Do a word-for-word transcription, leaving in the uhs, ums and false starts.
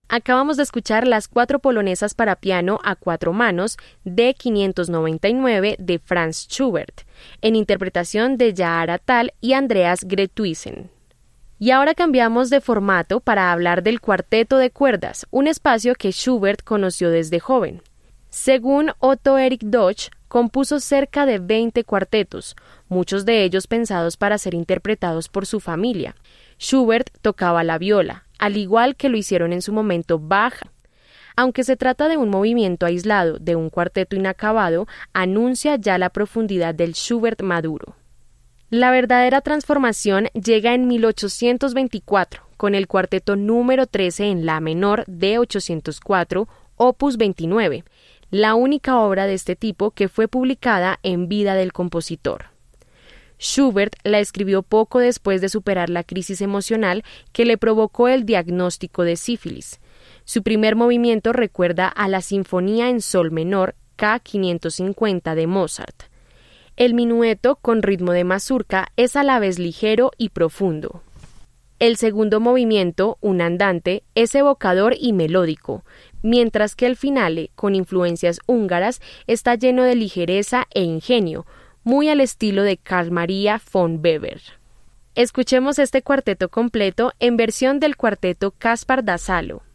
Acabamos de escuchar las cuatro polonesas para piano a cuatro manos de quinientos noventa y nueve de Franz Schubert, en interpretación de Yahara Tal y Andreas Gretuisen. Y ahora cambiamos de formato para hablar del cuarteto de cuerdas, un espacio que Schubert conoció desde joven. Según Otto Erich Dodge, compuso cerca de veinte cuartetos, muchos de ellos pensados para ser interpretados por su familia. Schubert tocaba la viola, al igual que lo hicieron en su momento Bach. Aunque se trata de un movimiento aislado de un cuarteto inacabado, anuncia ya la profundidad del Schubert maduro. La verdadera transformación llega en mil ochocientos veinticuatro, con el cuarteto número trece en la menor de ochocientos cuatro, opus veintinueve, la única obra de este tipo que fue publicada en vida del compositor. Schubert la escribió poco después de superar la crisis emocional que le provocó el diagnóstico de sífilis. Su primer movimiento recuerda a la Sinfonía en Sol menor K quinientos cincuenta de Mozart. El minueto, con ritmo de mazurca, es a la vez ligero y profundo. El segundo movimiento, un andante, es evocador y melódico, mientras que el finale, con influencias húngaras, está lleno de ligereza e ingenio, muy al estilo de Carl Maria von Weber. Escuchemos este cuarteto completo en versión del cuarteto Caspar da Salo.